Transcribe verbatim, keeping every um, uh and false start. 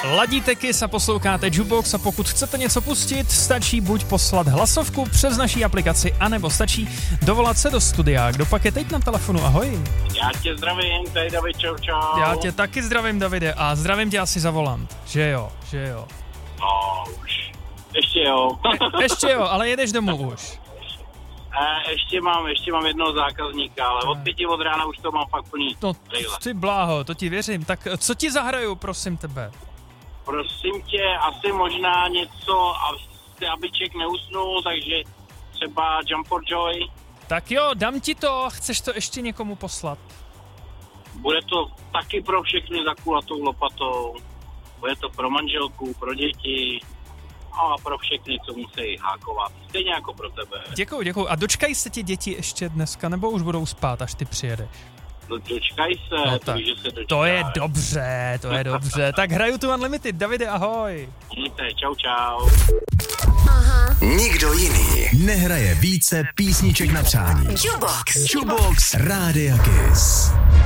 Ladíte Kiss a posloucháte Jukebox a pokud chcete něco pustit, stačí buď poslat hlasovku přes naší aplikaci, anebo stačí dovolat se do studia. Kdo pak je teď na telefonu? Ahoj. Já tě zdravím, tady David, čau, čau. Já tě taky zdravím, Davide, a zdravím tě asi za volant. Že jo, že jo. No, už. Ještě jo. Ještě jo, ale jedeš domů už. E, ještě mám, ještě mám jednoho zákazníka, ale od pěti od rána už to mám fakt plný. No, ty bláho, to ti věřím. Tak co ti zahraju, prosím tebe? Prosím tě, asi možná něco, aby člověk neusnul, takže třeba Jump for Joy. Tak jo, dám ti to. Chceš to ještě někomu poslat? Bude to taky pro všechny za kulatou lopatou. Bude to pro manželku, pro děti a pro všechny, co musí hákovat. Stejně jako pro tebe. Děkuju, děkuju. A dočkají se ti děti ještě dneska, nebo už budou spát, až ty přijedeš? No dočkaj se, no, takže se dočkaj. To je dobře, to je dobře. Tak hraju tu Unlimited. Davide, ahoj. Mějte, čau, čau. Aha. Nikdo jiný nehraje více písniček na přání. Jukebox. Jukebox Rádia Kiss.